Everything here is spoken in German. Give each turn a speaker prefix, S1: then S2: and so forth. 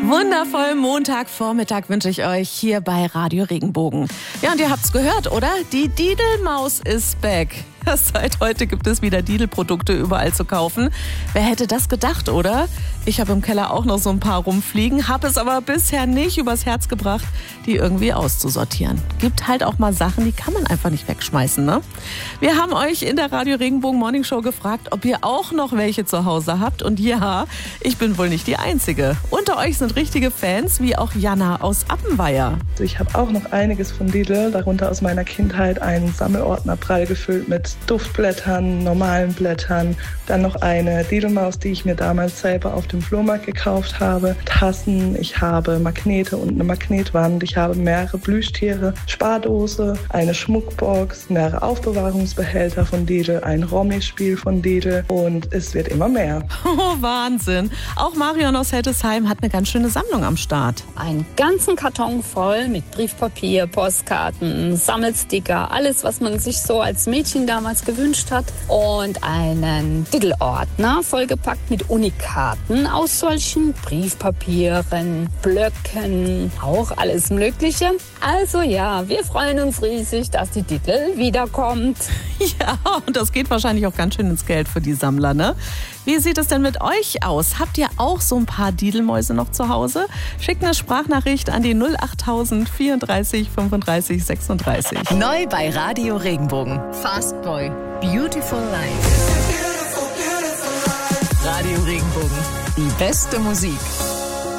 S1: Wundervollen Montagvormittag wünsche ich euch hier bei Radio Regenbogen. Ja, und ihr habt's gehört, oder? Die Didelmaus ist back. Ja, seit heute gibt es wieder Didel-Produkte überall zu kaufen. Wer hätte das gedacht, oder? Ich habe im Keller auch noch so ein paar rumfliegen, habe es aber bisher nicht übers Herz gebracht, die irgendwie auszusortieren. Gibt halt auch mal Sachen, die kann man einfach nicht wegschmeißen, ne? Wir haben euch in der Radio Regenbogen Morning Show gefragt, ob ihr auch noch welche zu Hause habt. Und ja, ich bin wohl nicht die Einzige. Unter euch sind richtige Fans, wie auch Jana aus Appenweier.
S2: Ich habe auch noch einiges von Didel, darunter aus meiner Kindheit einen Sammelordner prall gefüllt mit Duftblättern, normalen Blättern, dann noch eine Didelmaus, die ich mir damals selber auf dem Flohmarkt gekauft habe, Tassen, ich habe Magnete und eine Magnetwand, ich habe mehrere Plüschtiere, Spardose, eine Schmuckbox, mehrere Aufbewahrungsbehälter von Didel, ein Rommi-Spiel von Didel und es wird immer mehr.
S1: Oh, Wahnsinn! Auch Marion aus Heldesheim hat eine ganz schöne Sammlung am Start.
S3: Einen ganzen Karton voll mit Briefpapier, Postkarten, Sammelsticker, alles, was man sich so als Mädchen damals gewünscht hat. Und einen Diddle-Ordner vollgepackt mit Unikaten aus solchen Briefpapieren, Blöcken, auch alles Mögliche. Also ja, wir freuen uns riesig, dass die Diddle wiederkommt.
S1: Ja, und das geht wahrscheinlich auch ganz schön ins Geld für die Sammler, ne? Wie sieht es denn mit euch aus? Habt ihr auch so ein paar Didelmäuse noch zu Hause? Schickt eine Sprachnachricht an die 08000 34 35 36.
S4: Neu bei Radio Regenbogen. Fastboy. Beautiful Life. Radio Regenbogen. Die beste Musik.